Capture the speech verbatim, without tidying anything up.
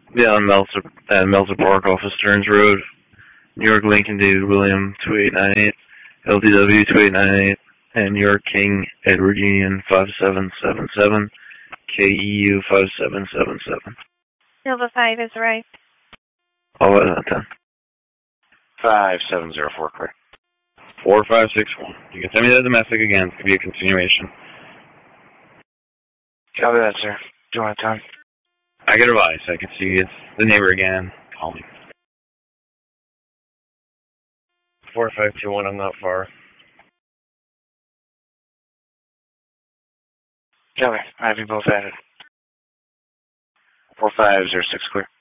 Yeah, on Meltzer, at Meltzer Park off of Stearns Road. New York Lincoln David William two eight nine eight, L T W two eight nine eight, and New York King Edward Union five seven seven seven, K E U five seven seven seven. Nova five is right. All right, that ten. five seven zero four, correct. four five six one. You can send me that domestic again. It could be a continuation. Copy that, sir. Do you want time? I get advice. I can see it's the neighbor again. Call me. four five two one, I'm not far. Copy. I have you both added. four five zero six, clear.